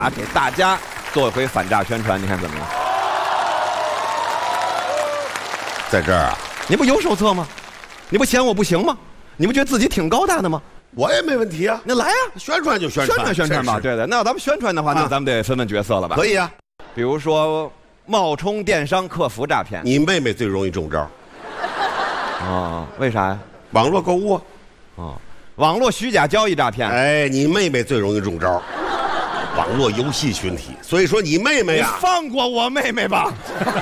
给大家做一回反诈宣传，你看怎么样？ 在这儿啊， 你不有手册吗？你不嫌我不行吗？你不觉得自己挺高大的吗？ 我也没问题啊， 那来呀， 宣传就宣传， 宣传吧。对对，那咱们宣传的话，那咱们得分分角色了吧？ 可以啊， 比如说冒充电商客服诈骗。 你妹妹最容易中招。 啊，为啥呀？ 网络购物啊，网络虚假交易诈骗。 哎，你妹妹最容易中招。网络游戏群体，所以说你妹妹呀， 你放过我妹妹吧。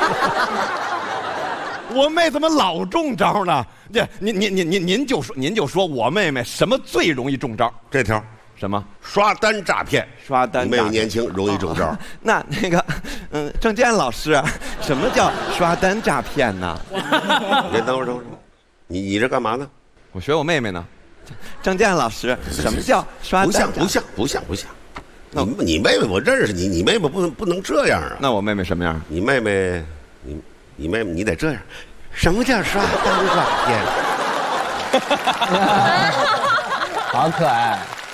我妹怎么老中招呢？这您就说我妹妹什么最容易中招？ 这条什么？ 刷单诈骗。 刷单诈骗。 你妹妹年轻，容易中招。 那个，郑健老师，什么叫刷单诈骗呢？ 你等会儿，你这干嘛呢？ 我学我妹妹呢。郑健老师，什么叫刷单？ 不像。你妹妹我认识你，你妹妹不能这样啊。 那我妹妹什么样？ 你妹妹，你妹妹你得这样。什么叫刷单诈骗？ 好可爱。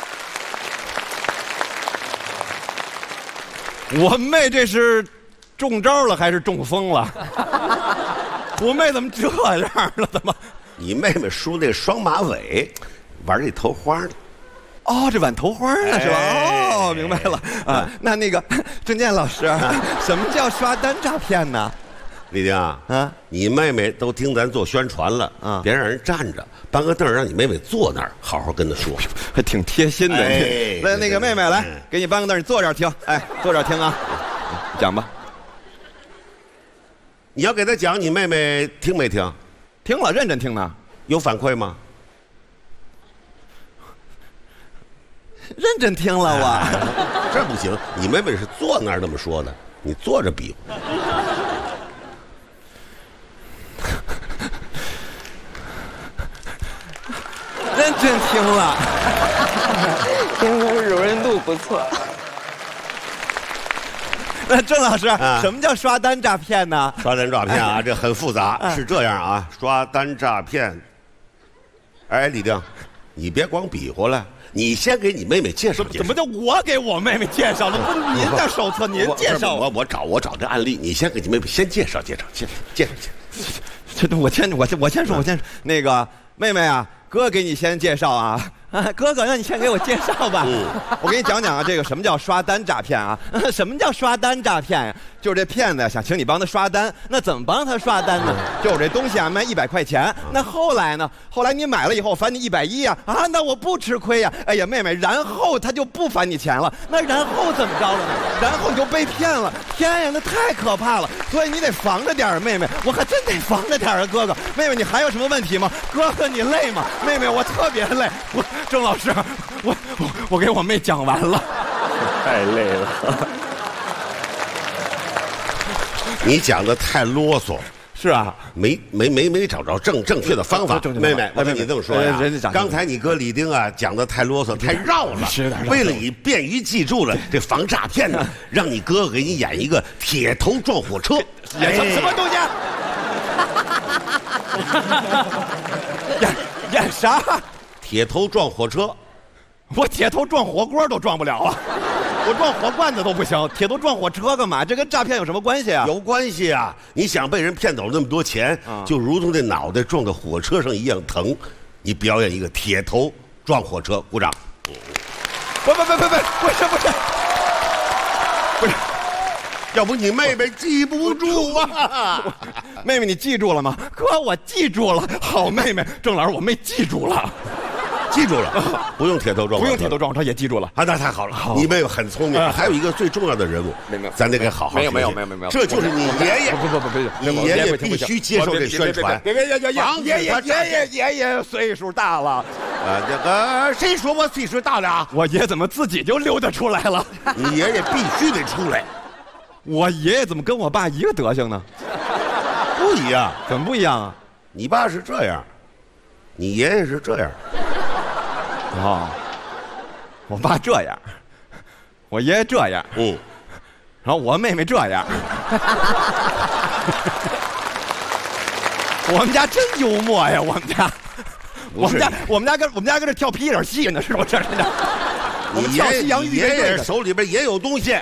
我妹这是中招了还是中风了？我妹怎么这样了？怎么？ 你妹妹梳那双马尾，玩这头花的。 哦，这挽头花呢是吧？哦，明白了啊。那个郑健老师，什么叫刷单诈骗呢？ 李丁啊，你妹妹都听咱做宣传了啊，别让人站着，搬个凳让你妹妹坐那儿，好好跟她说， 还挺贴心的。 哎， 那个妹妹来，给你搬个凳，你坐这儿听。哎，坐这儿听啊，讲吧。 你要给她讲，你妹妹听没听？ 听了，认真听呢。 有反馈吗？ 认真听了我。 这不行，你妹妹是坐那儿这么说的，你坐着比划。 认真听了， 听说柔韧度不错。 那郑老师，什么叫刷单诈骗呢？ 刷单诈骗啊，这很复杂，是这样啊，刷单诈骗。哎，李丁，你别光比划了，你先给你妹妹介绍介绍。 怎么叫我给我妹妹介绍了？不是您的手册，您介绍。 我找这案例，你先给你妹妹先介绍介绍。 这我先说，那个妹妹啊，哥给你先介绍啊。哥哥，那你先给我介绍吧。我给你讲讲啊，这个什么叫刷单诈骗啊？什么叫刷单诈骗呀？就是这骗子想请你帮他刷单，那怎么帮他刷单呢？就我这东西啊，卖100块钱，那后来呢？后来你买了以后返你110呀，那我不吃亏呀。哎呀，妹妹，然后他就不返你钱了，那然后怎么着了呢？然后你就被骗了，天呀，那太可怕了。所以你得防着点儿，妹妹，我还真得防着点儿啊，哥哥。妹妹，你还有什么问题吗？哥哥，你累吗？妹妹，我特别累。郑老师，我给我妹讲完了， 太累了。 你讲的太啰嗦。 是啊， 没找着正确的方法。妹妹，我跟你这么说呀，刚才你哥李丁啊讲的太啰嗦，太绕了。为了你便于记住了，这防诈骗呢，让你哥给你演一个铁头撞火车。 演什么东西？演啥？ 铁头撞火车。 我铁头撞火锅都撞不了啊，我撞火罐子都不行，铁头撞火车干嘛？这跟诈骗有什么关系啊？ 有关系啊！你想被人骗走那么多钱，就如同这脑袋撞到火车上一样疼。你表演一个铁头撞火车，鼓掌。 不是， 要不你妹妹记不住啊？ 妹妹，你记住了吗？哥，我记住了。好妹妹，郑老师，我妹记住了。 记住了，不用铁头撞， 不用铁头撞，他也记住了啊！那太好了，你妹妹很聪明。还有一个最重要的人物，咱得给好好。 没有， 这就是你爷爷。 不， 你爷爷必须接受这宣传。 别，爷爷岁数大了。 这个谁说我岁数大了？ 我爷怎么自己就溜达出来了？ 你爷爷必须得出来。 我爷爷怎么跟我爸一个德行呢？ 不一样， 怎么不一样啊？ 你爸是这样，你爷爷是这样。 我爸这样，我爷爷这样，然后我妹妹这样。我们家真幽默呀，我们家跟这跳皮影戏呢，是不是？ 你爷爷手里边也有东西。